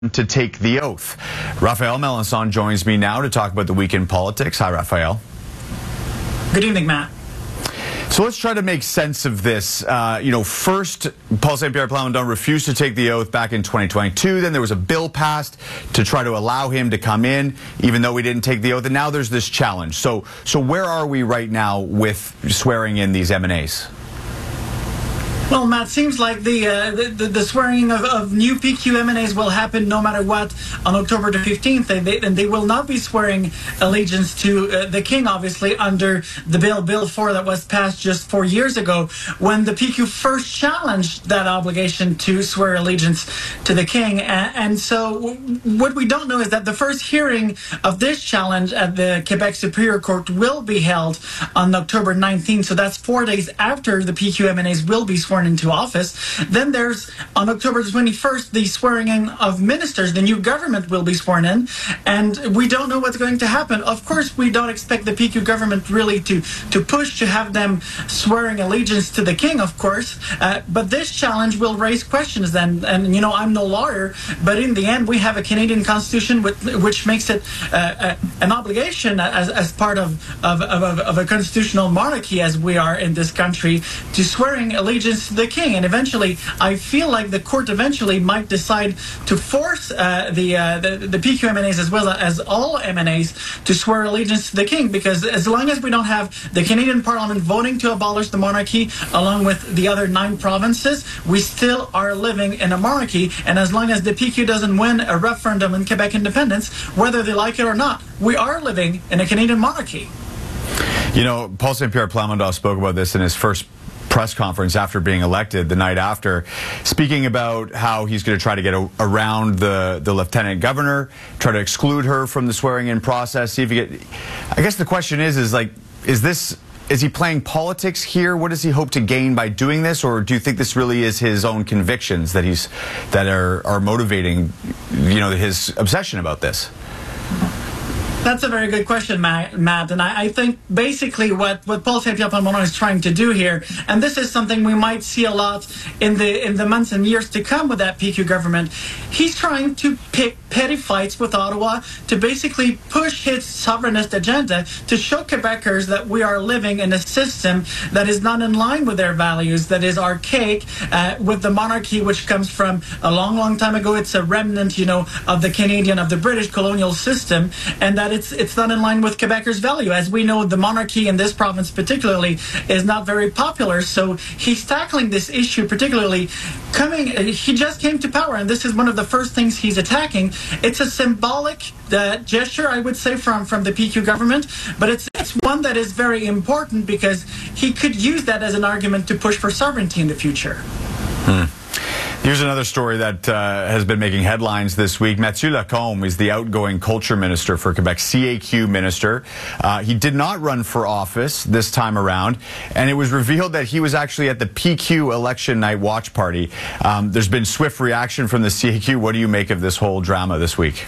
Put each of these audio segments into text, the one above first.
to take the oath. Raphael Melanson joins me now to talk about the week in politics. Hi, Raphael. Good evening, Matt. So let's try to make sense of this. First, Paul Saint-Pierre Plamondon refused to take the oath back in 2022. Then there was a bill passed to try to allow him to come in, even though we didn't take the oath. And now there's this challenge. So where are we right now with swearing in these MNAs? Well, Matt, seems like the swearing of new PQ MNAs will happen no matter what on October the 15th. And they will not be swearing allegiance to the King, obviously, under the Bill 4 that was passed just 4 years ago, when the PQ first challenged that obligation to swear allegiance to the King. And so what we don't know is that the first hearing of this challenge at the Quebec Superior Court will be held on October 19th. So that's 4 days after the PQ MNAs will be sworn into office. Then there's, on October 21st, the swearing in of ministers. The new government will be sworn in, and we don't know what's going to happen. Of course, we don't expect the PQ government really to push to have them swearing allegiance to the King, of course, but this challenge will raise questions then. And, I'm no lawyer, but in the end, we have a Canadian Constitution which makes it an obligation as part of a constitutional monarchy, as we are in this country, to swearing allegiance to the King. And eventually, I feel like the court eventually might decide to force the PQ MNAs, as well as all MNAs, to swear allegiance to the King, because as long as we don't have the Canadian Parliament voting to abolish the monarchy along with the other 9 provinces, we still are living in a monarchy. And as long as the PQ doesn't win a referendum in Quebec independence, whether they like it or not, we are living in a Canadian monarchy. Paul Saint-Pierre Plamondon spoke about this in his first press conference after being elected, the night after, speaking about how he's going to try to get around the lieutenant governor, try to exclude her from the swearing-in process. See if he I guess the question is he playing politics here? What does he hope to gain by doing this, or do you think this really is his own convictions that are motivating, his obsession about this? That's a very good question, Matt. And I think basically what Paul Saint-Pierre Plamondon is trying to do here, and this is something we might see a lot in the months and years to come with that PQ government, he's trying to pick petty fights with Ottawa to basically push his sovereignist agenda, to show Quebecers that we are living in a system that is not in line with their values, that is archaic, with the monarchy, which comes from a long, long time ago. It's a remnant, of the British colonial system, and that it's not in line with Quebecers' value. As we know, the monarchy in this province particularly is not very popular, so he's tackling this issue particularly he just came to power, and this is one of the first things he's attacking. It's a symbolic gesture, I would say, from the PQ government, but it's one that is very important because he could use that as an argument to push for sovereignty in the future. Here's another story that has been making headlines this week. Mathieu Lacombe is the outgoing culture minister for Quebec, CAQ minister. He did not run for office this time around, and it was revealed that he was actually at the PQ election night watch party. There's been swift reaction from the CAQ. What do you make of this whole drama this week?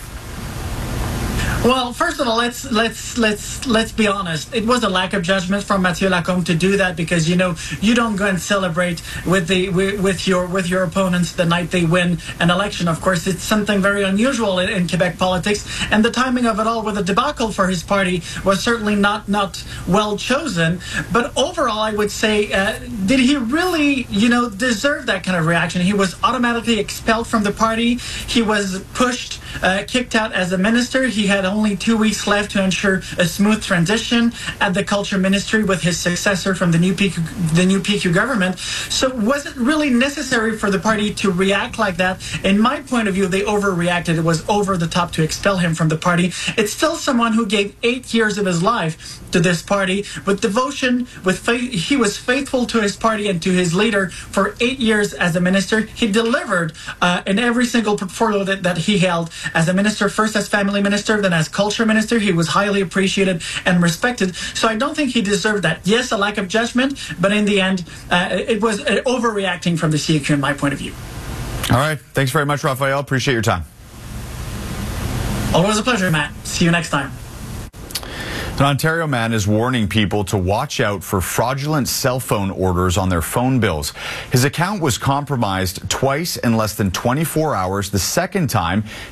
Well, first of all, let's be honest. It was a lack of judgment from Mathieu Lacombe to do that, because you don't go and celebrate with your opponents the night they win an election. Of course, it's something very unusual in Quebec politics, and the timing of it all with a debacle for his party was certainly not well chosen. But overall, I would say, did he really deserve that kind of reaction? He was automatically expelled from the party. He was pushed, kicked out as a minister. He had only 2 weeks left to ensure a smooth transition at the culture ministry with his successor from the new PQ government. So was it really necessary for the party to react like that? In my point of view, they overreacted. It was over the top to expel him from the party. It's still someone who gave 8 years of his life to this party with devotion, with faith. He was faithful to his party and to his leader for 8 years as a minister. He delivered in every single portfolio that he held as a minister, first as family minister, then as culture minister. He was highly appreciated and respected. So I don't think he deserved that. Yes, a lack of judgment, but in the end, it was overreacting from the CAQ in my point of view. All right. Thanks very much, Raphael. Appreciate your time. Always a pleasure, Matt. See you next time. An Ontario man is warning people to watch out for fraudulent cell phone orders on their phone bills. His account was compromised twice in less than 24 hours. The second time,